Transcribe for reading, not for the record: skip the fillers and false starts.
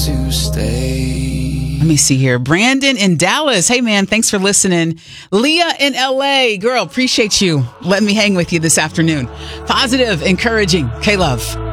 to stay. Let me see here. Brandon in Dallas. Hey, man, thanks for listening. Leah in LA. Girl, appreciate you letting me hang with you this afternoon. Positive, encouraging. K-Love.